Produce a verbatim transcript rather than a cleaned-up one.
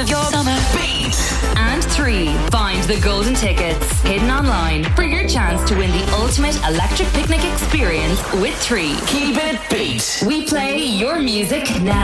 of your summer. Beat. And three, find the golden tickets hidden online for your chance to win the ultimate electric picnic experience with Three. Keep it beat. We play your music now.